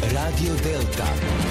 Radio Delta.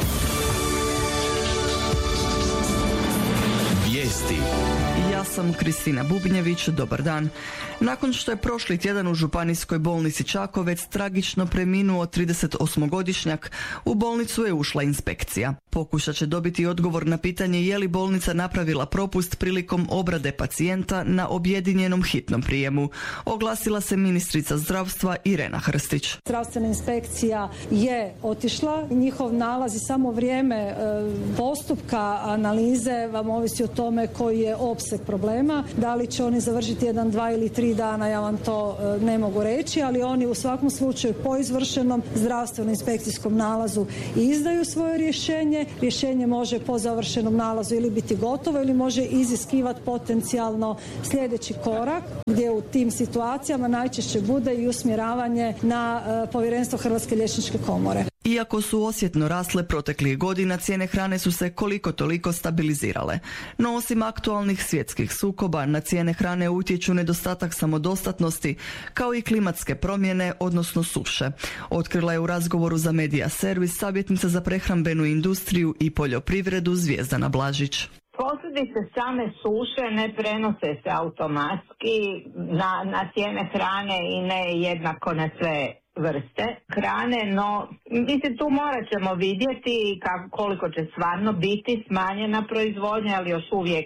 Vijesti. Ja sam Kristina Bubnjević, dobar dan. Nakon što je prošli tjedan u Županijskoj bolnici Čakovec tragično preminuo 38-godišnjak, u bolnicu je ušla inspekcija. Pokušat će dobiti odgovor na pitanje je li bolnica napravila propust prilikom obrade pacijenta na objedinjenom hitnom prijemu. Oglasila se ministrica zdravstva Irena Hrstić. Zdravstvena inspekcija je otišla, njihov nalaz i samo vrijeme postupka analize vam ovisi o tome koji je opseg problema. Da li će oni završiti 1, 2 ili 3 dana, ja vam to ne mogu reći, ali oni u svakom slučaju po izvršenom zdravstveno-inspekcijskom nalazu izdaju svoje rješenje. Rješenje može po završenom nalazu ili biti gotovo ili može iziskivati potencijalno sljedeći korak, gdje u tim situacijama najčešće bude i usmjeravanje na povjerenstvo Hrvatske liječničke komore. Iako su osjetno rasle proteklih godina, cijene hrane su se koliko toliko stabilizirale. No osim aktualnih svjetskih sukoba, na cijene hrane utječu nedostatak samodostatnosti, kao i klimatske promjene, odnosno suše. Otkrila je u razgovoru za Media Servis savjetnica za prehrambenu industriju i poljoprivredu Zvjezdana Blažić. Posljedice same suše ne prenose se automatski na cijene hrane i ne jednako na sve vrste hrane, no mislim tu morat ćemo vidjeti koliko će stvarno biti smanjena proizvodnja, ali još uvijek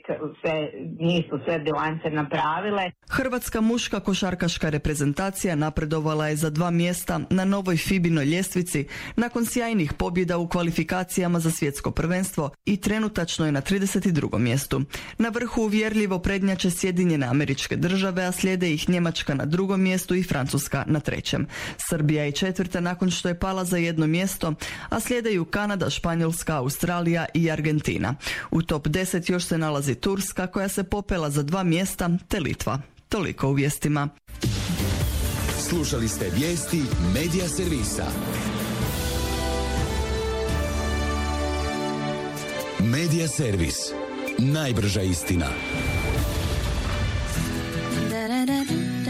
nisu sve bilance napravile. Hrvatska muška košarkaška reprezentacija napredovala je za 2 mjesta na novoj FIBA-inoj ljestvici nakon sjajnih pobjeda u kvalifikacijama za svjetsko prvenstvo i trenutačno je na 32. mjestu. Na vrhu uvjerljivo prednjače Sjedinjene Američke Države, a slijede ih Njemačka na 2. mjestu i Francuska na 3. Srbija je 4. nakon što je pala za 1 mjesto, a slijedaju Kanada, Španjolska, Australija i Argentina. U top 10 još se nalazi Turska koja se popela za 2 mjesta, te Litva. Toliko u vijestima. Slušali ste vijesti Media Servisa. Media Servis. Najbrža istina.